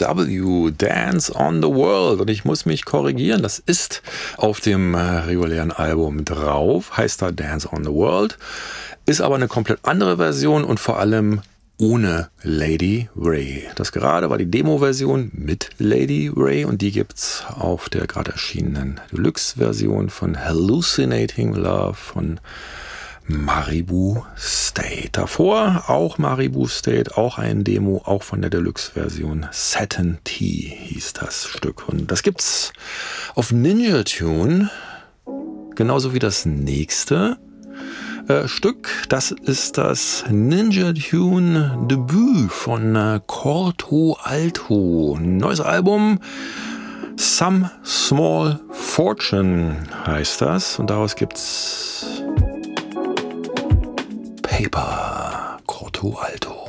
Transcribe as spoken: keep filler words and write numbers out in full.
W, Dance on the World. Und ich muss mich korrigieren, das ist auf dem äh, regulären Album drauf, heißt da Dance on the World, ist aber eine komplett andere Version und vor allem ohne Lady Ray. Das gerade war die Demo-Version mit Lady Ray und die gibt's auf der gerade erschienenen Deluxe-Version von Hallucinating Love von Maribu State. Davor auch Maribu State, auch ein Demo, auch von der Deluxe-Version. Satin Tea hieß das Stück. Und das gibt's auf Ninja Tune, genauso wie das nächste äh, Stück. Das ist das Ninja Tune Debüt von äh, Corto Alto. Neues Album. Some Small Fortune heißt das. Und daraus gibt's Paper, Corto Alto.